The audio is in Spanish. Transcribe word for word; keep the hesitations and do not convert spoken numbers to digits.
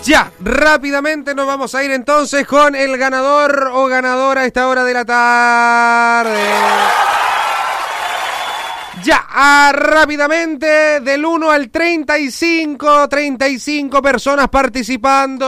Ya, rápidamente nos vamos a ir entonces con el ganador o ganadora a esta hora de la tarde. Ya, ah, rápidamente, del uno al treinta y cinco, treinta y cinco personas participando.